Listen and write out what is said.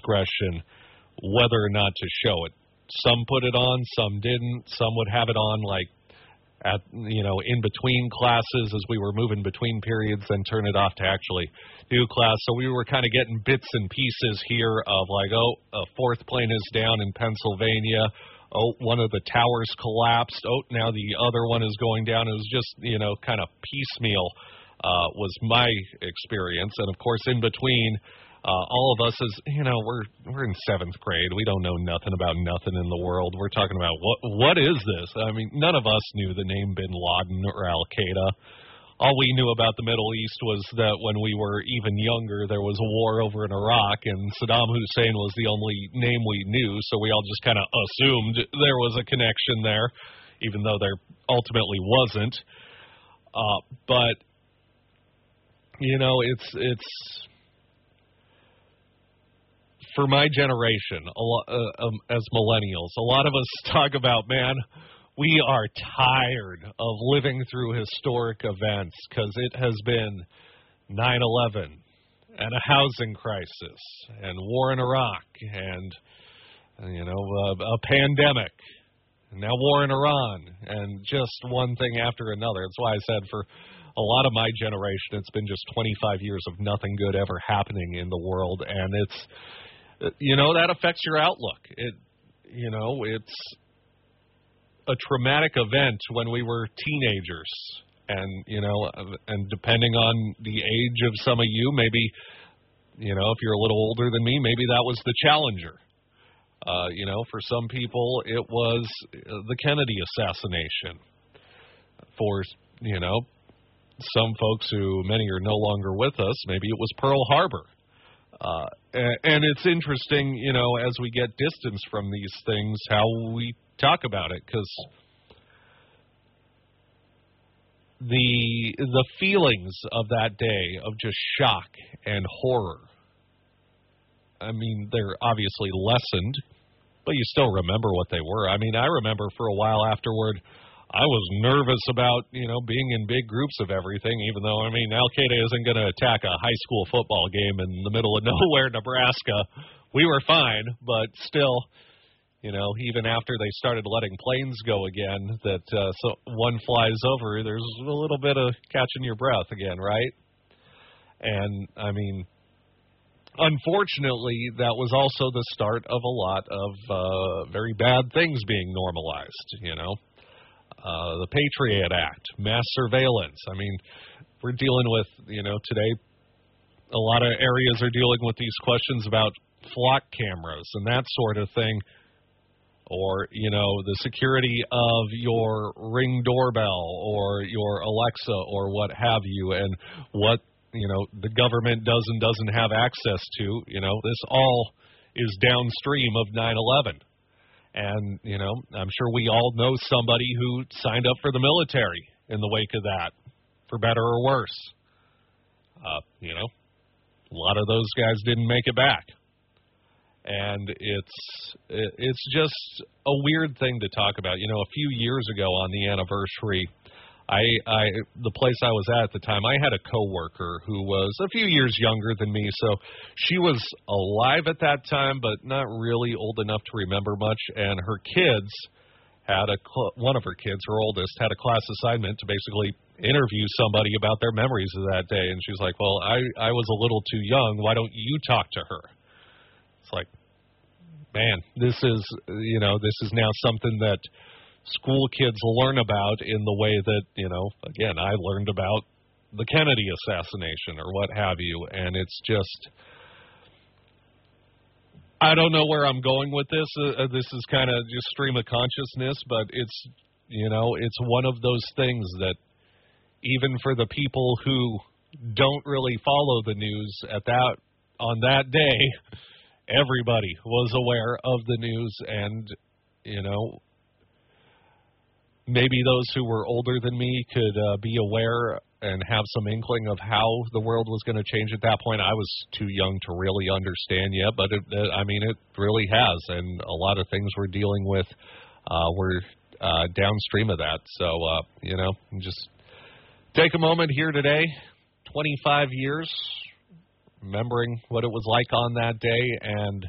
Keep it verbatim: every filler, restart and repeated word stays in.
discretion whether or not to show it. Some put it on, some didn't. Some would have it on like at, you know, in between classes as we were moving between periods, then turn it off to actually do class. So we were kind of getting bits and pieces here of like, oh, a fourth plane is down in Pennsylvania. Oh, one of the towers collapsed. Oh, now the other one is going down. It was just, you know, kind of piecemeal uh, was my experience. And, of course, in between, uh, all of us is, you know, we're we're in seventh grade. We don't know nothing about nothing in the world. We're talking about what what is this? I mean, none of us knew the name Bin Laden or Al-Qaeda. All we knew about the Middle East was that when we were even younger, there was a war over in Iraq, and Saddam Hussein was the only name we knew, so we all just kind of assumed there was a connection there, even though there ultimately wasn't. Uh, but, you know, it's it's for my generation, a lo- uh, um, as millennials, a lot of us talk about, man, we are tired of living through historic events because it has been nine eleven and a housing crisis and war in Iraq and, you know, a, a pandemic and now war in Iran and just one thing after another. That's why I said for a lot of my generation, it's been just twenty-five years of nothing good ever happening in the world. And it's, you know, that affects your outlook. It, you know, it's a traumatic event when we were teenagers, and you know, and depending on the age of some of you, maybe, you know, if you're a little older than me, maybe that was the Challenger. Uh, you know, for some people, it was the Kennedy assassination. For, you know, some folks who many are no longer with us, maybe it was Pearl Harbor. Uh, and, and it's interesting, you know, as we get distance from these things, how we talk about it, because the the feelings of that day of just shock and horror, I mean, they're obviously lessened, but you still remember what they were. I mean, I remember for a while afterward, I was nervous about, you know, being in big groups of everything, even though, I mean, Al-Qaeda isn't going to attack a high school football game in the middle of nowhere, Nebraska. We were fine, but still, you know, even after they started letting planes go again, that uh, so one flies over, there's a little bit of catching your breath again, right? And, I mean, unfortunately, that was also the start of a lot of uh, very bad things being normalized, you know. Uh, the Patriot Act, mass surveillance. I mean, we're dealing with, you know, today, a lot of areas are dealing with these questions about flock cameras and that sort of thing. Or, you know, the security of your Ring doorbell or your Alexa or what have you, and what, you know, the government does and doesn't have access to. You know, this all is downstream of nine eleven. And, you know, I'm sure we all know somebody who signed up for the military in the wake of that, for better or worse. Uh, you know, a lot of those guys didn't make it back. And it's it's just a weird thing to talk about. You know, a few years ago on the anniversary, I, I the place I was at at the time, I had a coworker who was a few years younger than me, so she was alive at that time, but not really old enough to remember much. And her kids had a cl- one of her kids, her oldest, had a class assignment to basically interview somebody about their memories of that day. And she was like, "Well, I I was a little too young. Why don't you talk to her?" It's like, man, this is, you know, this is now something that school kids learn about in the way that, you know, again, I learned about the Kennedy assassination or what have you. And it's just, I don't know where I'm going with this. Uh, this is kind of just stream of consciousness, but it's, you know, it's one of those things that even for the people who don't really follow the news at that, on that day, everybody was aware of the news. And, you know, maybe those who were older than me could uh, be aware and have some inkling of how the world was going to change at that point. I was too young to really understand yet, but it, uh, I mean, it really has. And a lot of things we're dealing with uh, were uh, downstream of that. So, uh, you know, just take a moment here today, twenty-five years, remembering what it was like on that day, and